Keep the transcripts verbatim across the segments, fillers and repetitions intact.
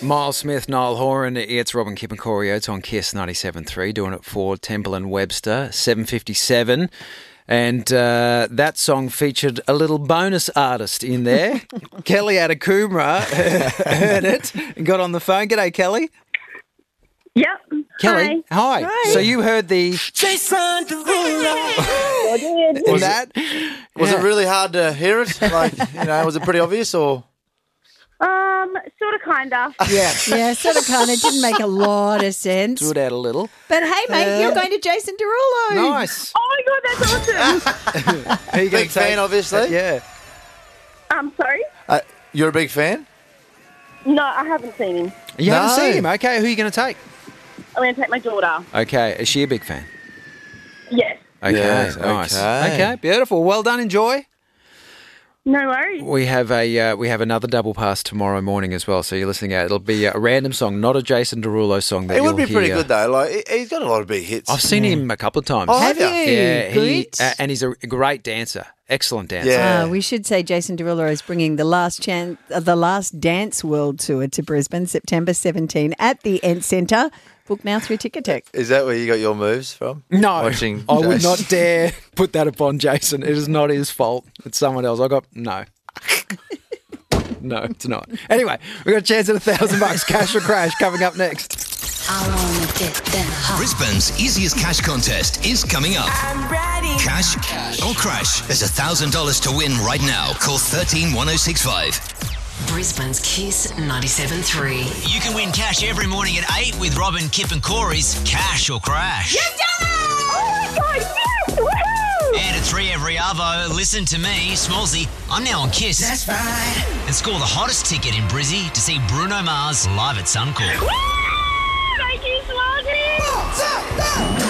Miles Smith, Niall Horan, it's Robin Kip and Corey Oates on Kiss ninety-seven point three, doing it for Temple and Webster, seven fifty-seven. And uh, that song featured a little bonus artist in there. Kelly out of Coomera heard it and got on the phone. G'day, Kelly. Yep. Kelly, hi. Hi. Hi. So you heard the Jason Derulo. I did. was that? Was Yeah. it really hard to hear it? Like, you know, was it pretty obvious or? Um, sort of, kind of. Yeah. Yeah, sort of kind of didn't make a lot of sense. Stood out a little. But hey, mate, you're going to Jason Derulo. Nice. Oh my God, that's awesome. Who are you gonna Big fan, take? obviously. Yeah. I'm sorry? Uh, you're a big fan? No, I haven't seen him. You haven't No. seen him. Okay, who are you going to take? I'm going to take my daughter. Okay, is she a big fan? Yes. Okay, Yes, nice. okay. Okay, beautiful. Well done. Enjoy. No worries. We have a uh, we have another double pass tomorrow morning as well. So you're listening out. It'll be a random song, not a Jason Derulo song. That It would you'll be pretty hear. good though. Like he- he's got a lot of big hits. I've seen him a couple of times. Oh, Have you? Yeah, he Good. uh, and he's a great dancer, excellent dancer. Yeah. Uh, we should say Jason Derulo is bringing the last chan- uh, the last Dance World Tour to Brisbane, September seventeenth at the Ent Centre. Book now through Ticketek. Is that where you got your moves from? No, Watching I would Jason. not dare put that upon Jason. It is not his fault. It's someone else. I got no. No, it's not. Anyway, we've got a chance at a thousand bucks cash or crash coming up next. I wanna get that hot. Brisbane's easiest cash contest is coming up. I'm ready. Cash, or crash. There's one thousand dollars to win right now. Call one three one oh six five. Brisbane's Kiss ninety-seven point three. You can win cash every morning at eight with Robin, Kip and Corey's Cash or Crash. Oh my God, yes! Woohoo! And at three every Arvo, listen to me, Smallsy. I'm now on Kiss. That's right. And score the hottest ticket in Brizzy to see Bruno Mars live at Suncorp. Woo! Thank you, Smallsy!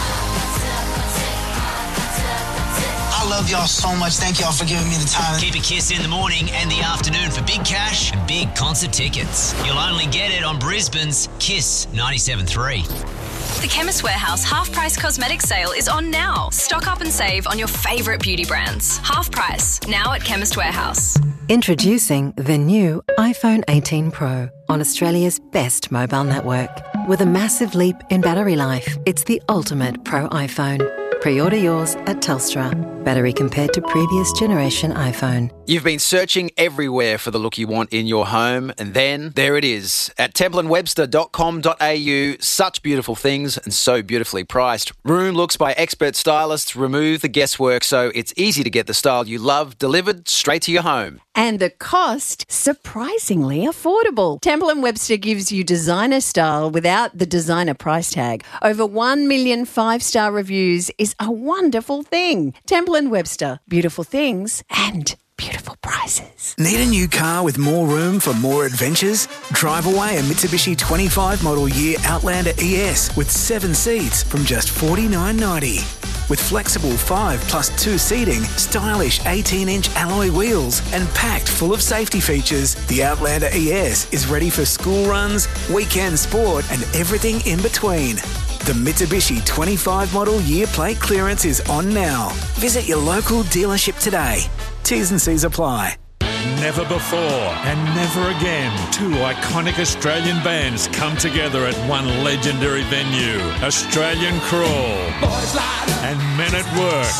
I love y'all so much. Thank y'all for giving me the time. Keep a Kiss in the morning and the afternoon for big cash and big concert tickets. You'll only get it on Brisbane's Kiss ninety-seven point three. The Chemist Warehouse Half Price Cosmetics Sale is on now. Stock up and save on your favourite beauty brands. Half price, now at Chemist Warehouse. Introducing the new iPhone eighteen Pro on Australia's best mobile network. With a massive leap in battery life, it's the ultimate Pro iPhone. Pre-order yours at Telstra. Battery compared to previous generation iPhone. You've been searching everywhere for the look you want in your home, and then there it is at temple and webster dot com dot a u. Such beautiful things and so beautifully priced. Room looks by expert stylists remove the guesswork so it's easy to get the style you love delivered straight to your home. And the cost, surprisingly affordable. Temple and Webster gives you designer style without the designer price tag. Over one million five-star reviews is a wonderful thing. Temple and Webster, beautiful things and beautiful prices. Need a new car with more room for more adventures? Drive away a Mitsubishi twenty-five model year Outlander E S with seven seats from just forty-nine ninety. With flexible five plus two seating, stylish eighteen inch alloy wheels, and packed full of safety features, the Outlander E S is ready for school runs, weekend sport, and everything in between. The Mitsubishi twenty-five model year plate clearance is on now. Visit your local dealership today. T's and C's apply. Never before and never again, two iconic Australian bands come together at one legendary venue. Australian Crawl and Men at Work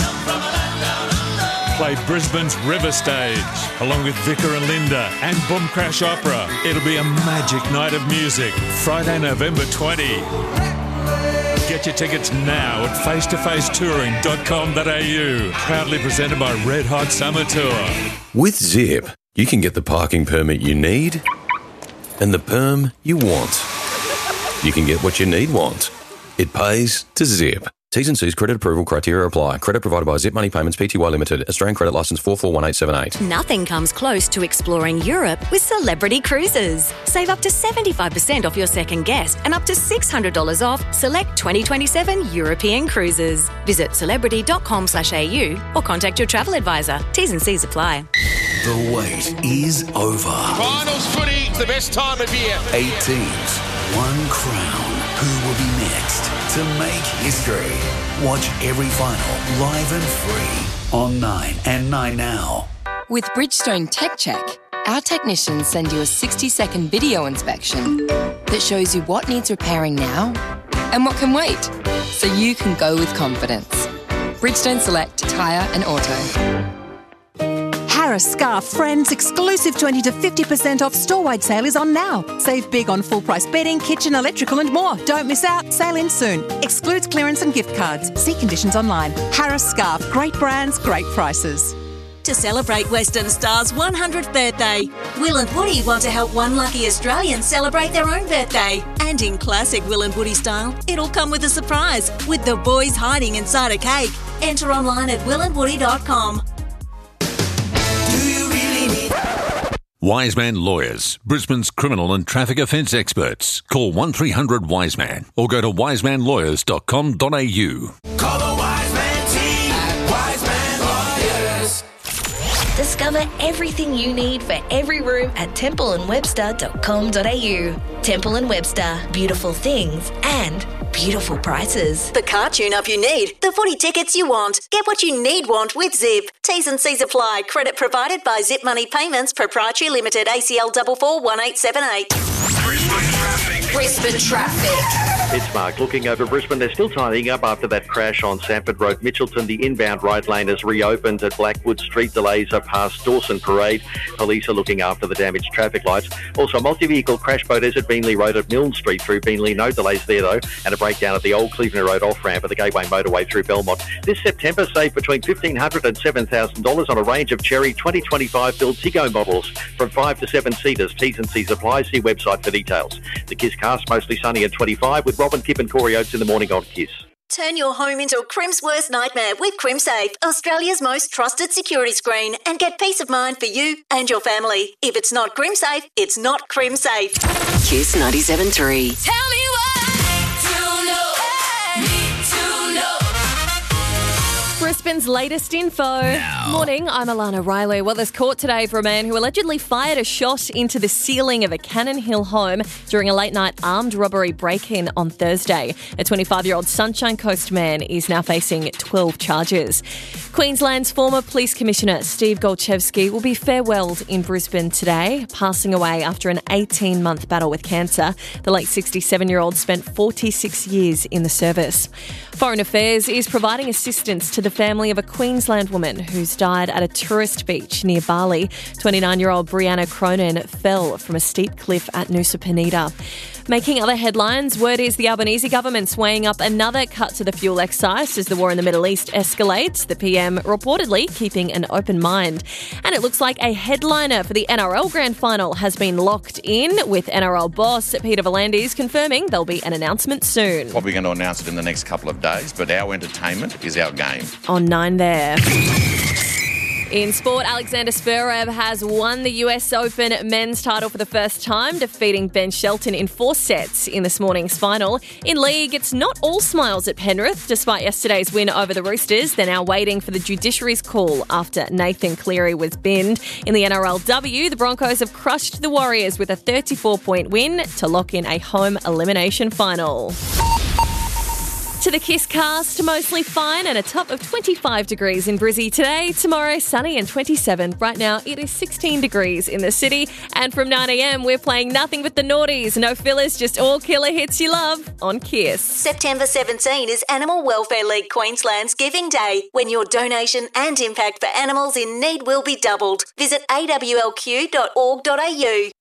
play Brisbane's River Stage, along with Vicar and Linda and Boom Crash Opera. It'll be a magic night of music, Friday, November twentieth. Get your tickets now at face to face touring dot com dot a u. Proudly presented by Red Hot Summer Tour. With Zip, you can get the parking permit you need and the perm you want. You can get what you need want. It pays to Zip. T's and C's credit approval criteria apply. Credit provided by Zip Money Payments Pty Limited. Australian credit licence four four one eight seven eight. Nothing comes close to exploring Europe with Celebrity Cruises. Save up to seventy-five percent off your second guest and up to six hundred dollars off select twenty twenty-seven European cruises. Visit celebrity dot com slash a u or contact your travel advisor. T's and C's apply. The wait is over. Finals footy, it's the best time of year. Eight teams, one crown. Who will be next to make history? Watch every final live and free on Nine and Nine Now. With Bridgestone Tech Check, Our technicians send you a sixty-second video inspection that shows you what needs repairing now and what can wait, so you can go with confidence. Bridgestone Select Tyre and Auto. Harris Scarf Friends exclusive twenty to fifty percent off store-wide sale is on now. Save big on full-price bedding, kitchen, electrical and more. Don't miss out. Sale ends soon. Excludes clearance and gift cards. See conditions online. Harris Scarf. Great brands, great prices. To celebrate Western Star's one hundredth birthday, Will and Woody want to help one lucky Australian celebrate their own birthday. And in classic Will and Woody style, it'll come with a surprise, with the boys hiding inside a cake. Enter online at will and woody dot com. Wiseman Lawyers, Brisbane's criminal and traffic offence experts. Call one three hundred Wiseman or go to wiseman lawyers dot com dot a u. Call the Wiseman team at Wiseman Lawyers. Discover everything you need for every room at temple and webster dot com dot a u. Temple and Webster, beautiful things and beautiful prices. The car tune-up you need, the footy tickets you want. Get what you need want with Zip. T's and C's apply. Credit provided by Zip Money Payments, Proprietary Limited, A C L four four one eight seven eight. Brisbane traffic. It's Mark looking over Brisbane. They're still tidying up after that crash on Sanford Road, Mitchelton. The inbound right lane has reopened at Blackwood Street. Delays are past Dawson Parade. Police are looking after the damaged traffic lights. Also, a multi-vehicle crash boat is at Beanley Road at Milne Street through Beanley. No delays there, though. And a breakdown at the Old Cleveland Road off-ramp at the Gateway Motorway through Belmont. This September, save between fifteen hundred dollars and seven thousand dollars on a range of Cherry twenty twenty-five build Tiggo models from five to seven seaters. T's and C's apply. See website for details. The Kiss cast, mostly sunny at twenty-five with Robin, Kip and Corey Oates in the morning on Kiss. Turn your home into a Crim's worst nightmare with CrimSafe, Australia's most trusted security screen, and get peace of mind for you and your family. If it's not CrimSafe, it's not CrimSafe. Kiss ninety-seven point three. Tell me what to know. Need to know. Brisbane's latest info. Now. Morning, I'm Alana Riley. Well, there's court today for a man who allegedly fired a shot into the ceiling of a Cannon Hill home during a late-night armed robbery break-in on Thursday. A twenty-five-year-old Sunshine Coast man is now facing twelve charges. Queensland's former Police Commissioner Steve Golchevsky will be farewelled in Brisbane today, passing away after an eighteen-month battle with cancer. The late sixty-seven-year-old spent forty-six years in the service. Foreign Affairs is providing assistance to the family of a Queensland woman who's died at a tourist beach near Bali. twenty-nine-year-old Brianna Cronin fell from a steep cliff at Nusa Penida. Making other headlines, word is the Albanese government's weighing up another cut to the fuel excise as the war in the Middle East escalates, the P M reportedly keeping an open mind. And it looks like a headliner for the N R L Grand Final has been locked in, with N R L boss Peter V'landys confirming there'll be an announcement soon. Probably going to announce it in the next couple of days, but our entertainment is our game. On nine there. In sport, Alexander Zverev has won the U S Open men's title for the first time, defeating Ben Shelton in four sets in this morning's final. In league, it's not all smiles at Penrith. Despite yesterday's win over the Roosters, they're now waiting for the judiciary's call after Nathan Cleary was binned. In the N R L W, the Broncos have crushed the Warriors with a thirty-four point win to lock in a home elimination final. To the Kiss cast, mostly fine and a top of twenty-five degrees in Brizzy today. Tomorrow, sunny and twenty-seven. Right now, it is sixteen degrees in the city. And from nine a.m, we're playing nothing but the noughties. No fillers, just all killer hits you love on Kiss. September seventeenth is Animal Welfare League Queensland's Giving Day, when your donation and impact for animals in need will be doubled. Visit a w l q dot org dot a u.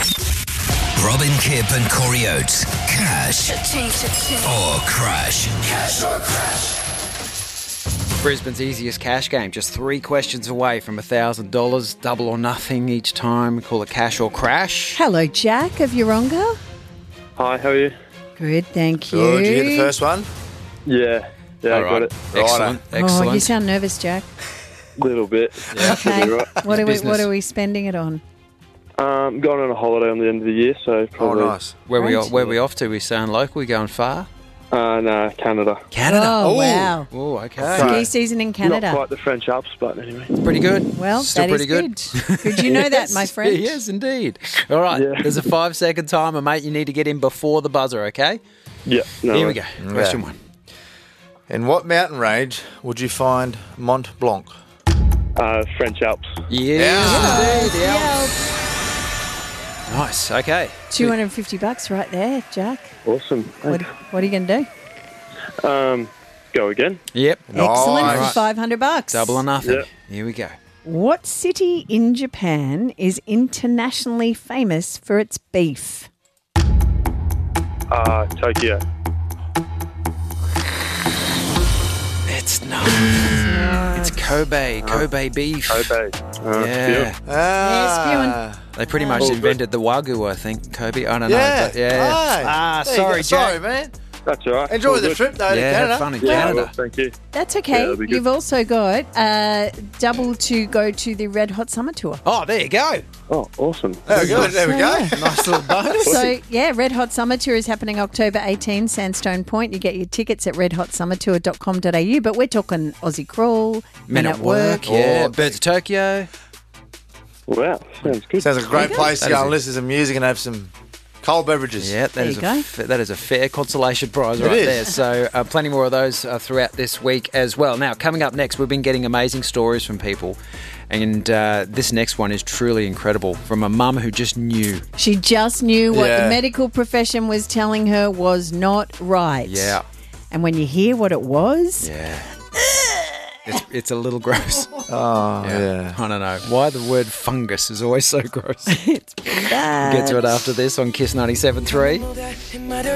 Robin, Kip and Corey Oates. Cash or crash. Cash or crash. Brisbane's easiest cash game. Just three questions away from one thousand dollars. Double or nothing each time. We call it cash or crash. Hello, Jack of Yeronga. Hi, how are you? Good, thank you. Good. Did you get the first one? Yeah. Yeah, All I got right. it. Excellent. Oh, Excellent. you sound nervous, Jack. A little bit. Yeah. Okay. Right. What are we? Business. What are we spending it on? Um, going on a holiday on the end of the year, so probably. Oh, nice. Where we Great. where we off to? We sound local? We going far? Uh, no, Canada. Canada. Oh, wow. Oh, okay. Ski season in Canada. Not quite the French Alps, but anyway. Pretty good. Well, Still that is pretty good. good. Good you know that, my Yes. friend. Yes, indeed. All right. Yeah. There's a five second timer, mate. You need to get in before the buzzer, okay? Yeah. No Here we worries. go. Question Yeah. one. In what mountain range would you find Mont Blanc? Uh, French Alps. Yeah, indeed, the Alps. Nice. Okay. two hundred fifty bucks right there, Jack. Awesome. What, what are you going to do? Um, go again. Yep. Excellent Nice. for five hundred bucks. Double or nothing. Yeah. Here we go. What city in Japan is internationally famous for its beef? Uh, Tokyo. It's not. It's Kobe. Kobe beef. Kobe. Uh, Yeah. Ah. They pretty much Oh, invented the Wagyu, I think. Kobe. I don't Yeah. know. But yeah. Aye. Ah, There you sorry, go. Jack. Sorry, man. That's all right. Enjoy All the good. trip, though, to Yeah, Canada. have fun in Yeah, Canada. well, thank you. That's Yeah, okay. that'll be good. You've also got uh, double to go to the Red Hot Summer Tour. Oh, there you go. Oh, awesome. There we go. There we go. Yeah. Nice little bonus. So, yeah, Red Hot Summer Tour is happening October eighteenth, Sandstone Point. You get your tickets at red hot summer tour dot com dot a u. But we're talking Aussie Crawl, Men at Work. Yeah. Oh, Birds of Tokyo. Wow, sounds good. Sounds like a great place to That go is and a- listen to some music and have some cold beverages. Yeah, that There is you a go. fa- that is a fair consolation prize It right is. there. So uh, plenty more of those uh, throughout this week as well. Now, coming up next, we've been getting amazing stories from people. And uh, this next one is truly incredible, from a mum who just knew. She just knew what Yeah. the medical profession was telling her was not right. Yeah. And when you hear what it was, Yeah. It's, it's a little gross. Oh, yeah. I don't know why the word fungus is always so gross. it's pretty bad. We'll get to it after this on Kiss ninety-seven point three.